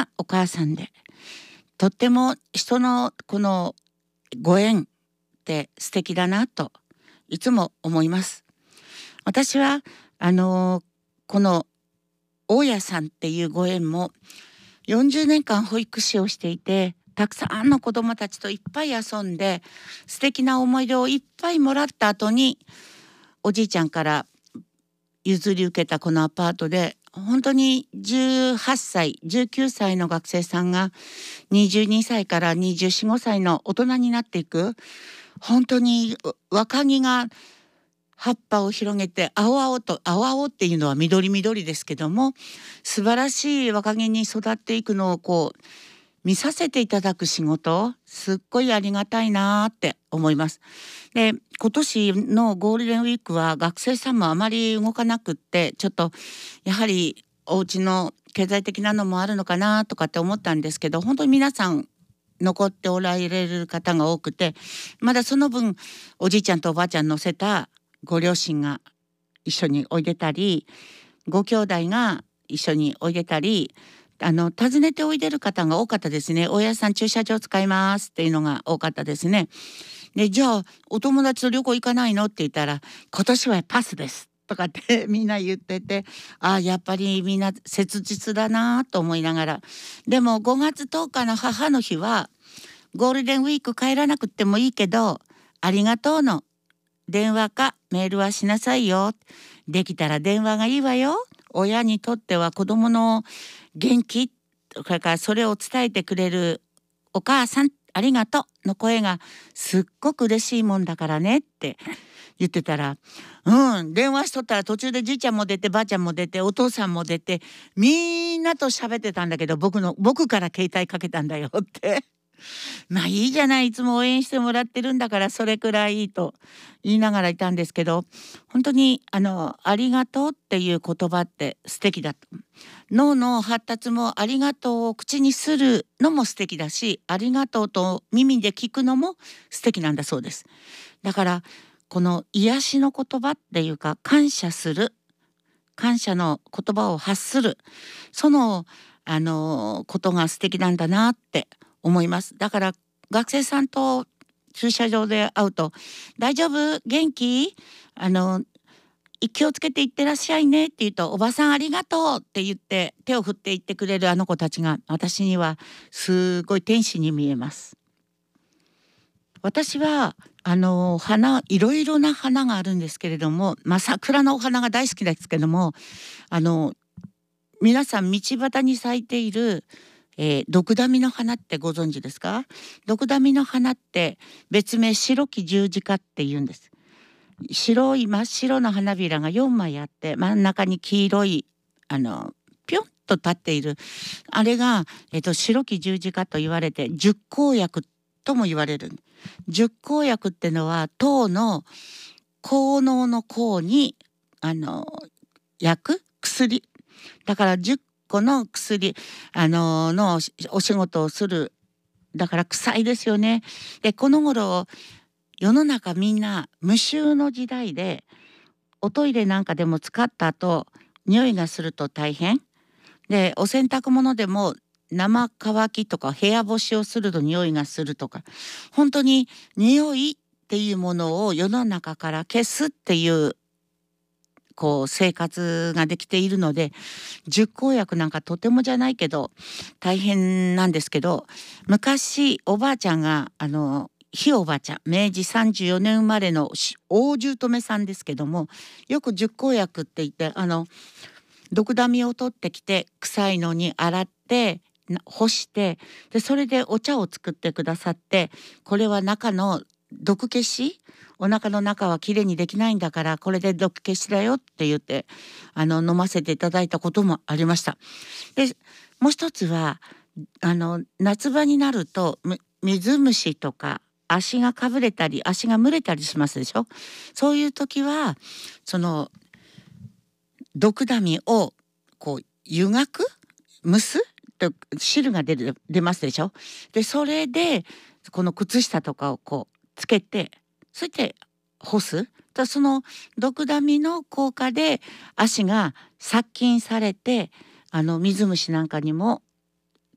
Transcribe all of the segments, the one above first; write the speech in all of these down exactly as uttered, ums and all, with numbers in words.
なお母さんで、とっても人のこのご縁って素敵だなといつも思います。私はあのこの大家さんっていうご縁もよんじゅうねんかん保育士をしていて、たくさんの子どもたちといっぱい遊んで素敵な思い出をいっぱいもらった後に、おじいちゃんから譲り受けたこのアパートで、本当にじゅうはっさいじゅうきゅうさいの学生さんがにじゅうにさいからにじゅうよん、ごさいの大人になっていく、本当に若木が葉っぱを広げて青々と、青々っていうのは緑緑ですけども、素晴らしい若木に育っていくのをこう見させていただく仕事、すっごいありがたいなって思います。で、今年のゴールデンウィークは学生さんもあまり動かなくって、ちょっとやはりお家の経済的なのもあるのかなとかって思ったんですけど、本当に皆さん残っておられる方が多くて、まだその分おじいちゃんとおばあちゃん乗せたご両親が一緒においでたり、ご兄弟が一緒においでたり、あの訪ねておいでる方が多かったですね。大家さん駐車場使いますっていうのが多かったですね。で、じゃあお友達と旅行行かないのって言ったら、今年はパスですとかってみんな言ってて、ああやっぱりみんな切実だなと思いながら、でもごがつとおかの母の日はゴールデンウィーク帰らなくてもいいけど、ありがとうの電話かメールはしなさいよ。できたら電話がいいわよ。親にとっては子供の元気、それからそれを伝えてくれるお母さんありがとうの声がすっごく嬉しいもんだからねって言ってたら、うん電話しとったら途中でじいちゃんも出てばあちゃんも出てお父さんも出て、みんなと喋ってたんだけど、僕の僕から携帯かけたんだよってまあいいじゃない、いつも応援してもらってるんだからそれくらいいいと言いながらいたんですけど、本当にあのありがとうっていう言葉って素敵だと。脳の発達もありがとうを口にするのも素敵だし、ありがとうと耳で聞くのも素敵なんだそうです。だからこの癒しの言葉っていうか、感謝する、感謝の言葉を発する、そのあのことが素敵なんだなって思います。だから学生さんと駐車場で会うと、大丈夫元気、あの気をつけていってらっしゃいねって言うと、おばさんありがとうって言って手を振って言ってくれるあの子たちが私にはすごい天使に見えます。私はあの花、いろいろな花があるんですけれども、まあ、桜のお花が大好きですけども、あの皆さん道端に咲いている、えー、ドクダミの花ってご存知ですか？ドクダミの花って別名白き十字架って言うんです。白い真っ白な花びらがよんまいあって、真ん中に黄色いあのピョンと立っているあれが、えっと、白き十字架と言われて、十光薬とも言われる。十光薬ってのは糖の効能の効にあの薬薬だから、じゅっこの薬あののお仕事をする。だから臭いですよね。でこの頃世の中みんな無臭の時代で、おトイレなんかでも使った後匂いがすると大変で、お洗濯物でも生乾きとか部屋干しをすると匂いがするとか、本当に匂いっていうものを世の中から消すっていうこう生活ができているので、十光薬なんかとてもじゃないけど大変なんですけど、昔おばあちゃんがあのひいおばあちゃん、明治さんじゅうよねん生まれの大姑さんですけども、よく十光薬って言ってあのドクダミを取ってきて臭いのに洗って干して、でそれでお茶を作ってくださって、これは中の毒消し、お腹の中はきれいにできないんだからこれで毒消しだよって言ってあの飲ませていただいたこともありました。でもう一つはあの夏場になると水虫とか足がかぶれたり足が蒸れたりしますでしょ。そういう時はそのドクダミをこう湯がく蒸すと汁が出る出ますでしょ。でそれでこの靴下とかをこうつけて、そして干すと、そのドクダミの効果で足が殺菌されて、あの水虫なんかにも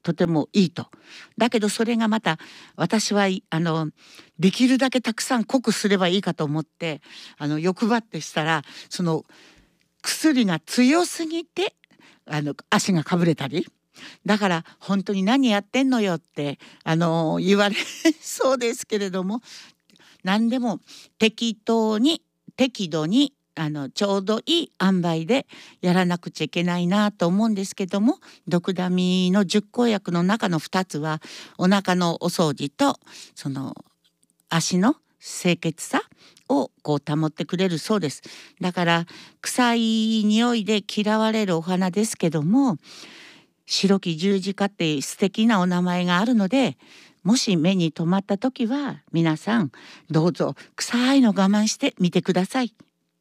とてもいいと。だけどそれがまた私はあのできるだけたくさん濃くすればいいかと思ってあの欲張ってしたら、その薬が強すぎてあの足がかぶれたり、だから本当に何やってんのよってあの言われそうですけれども、何でも適当に適度にあのちょうどいい塩梅でやらなくちゃいけないなと思うんですけども、ドクダミの十項薬の中のふたつはお腹のお掃除とその足の清潔さをこう保ってくれるそうです。だから臭い匂いで嫌われるお花ですけども、白き十字架って素敵なお名前があるので、もし目に留まった時は皆さんどうぞ臭いの我慢してみてください。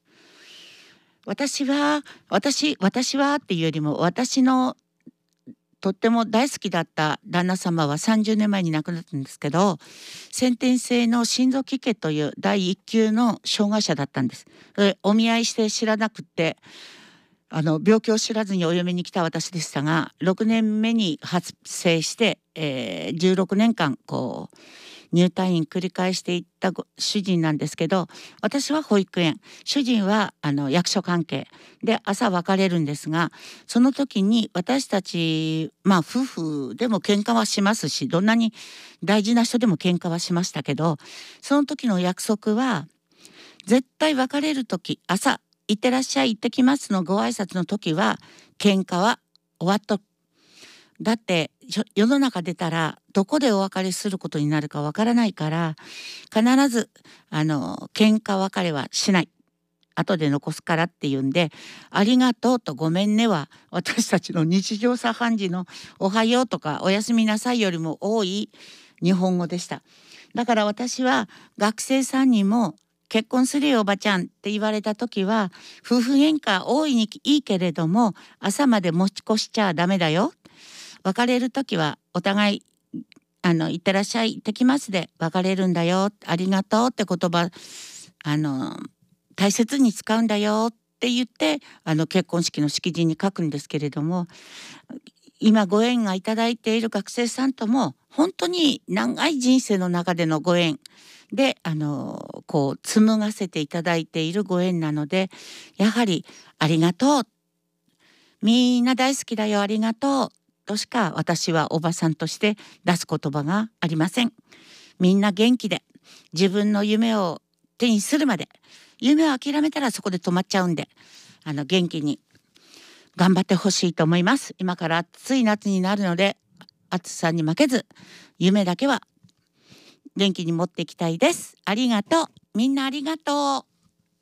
私は私私はっていうよりも、私のとっても大好きだった旦那様はさんじゅうねんまえに亡くなったんですけど、先天性の心臓器系という第一級の障害者だったんです。お見合いして知らなくってあの病気を知らずにお嫁に来た私でしたが、ろくねんめに発生して、えー、じゅうろくねんかんこう入退院繰り返していった主人なんですけど、私は保育園、主人はあの役所関係で朝別れるんですが、その時に私たちまあ夫婦でも喧嘩はしますし、どんなに大事な人でも喧嘩はしましたけど、その時の約束は絶対別れる時、朝いってらっしゃい行ってきますのご挨拶の時は喧嘩は終わっと。だって世の中出たらどこでお別れすることになるかわからないから、必ずあの喧嘩別れはしない、後で残すからっていうんで、ありがとうとごめんねは私たちの日常茶飯事のおはようとかおやすみなさいよりも多い日本語でした。だから私は学生さんにも結婚するよおばちゃんって言われた時は、夫婦喧嘩大いにいいけれども朝まで持ち越しちゃダメだよ。別れる時はお互いあのいってらっしゃい行ってきますで別れるんだよ、ありがとうって言葉あの大切に使うんだよって言ってあの結婚式の式辞に書くんですけれども、今ご縁がいただいている学生さんとも本当に長い人生の中でのご縁であのこう紡がせていただいているご縁なので、やはりありがとう、みんな大好きだよありがとうとしか私はおばさんとして出す言葉がありません。みんな元気で自分の夢を手にするまで、夢を諦めたらそこで止まっちゃうんで、あの元気に頑張ってほしいと思います。今から暑い夏になるので暑さに負けず夢だけは元気に持っていきたいです。ありがとう、みんなありがとう。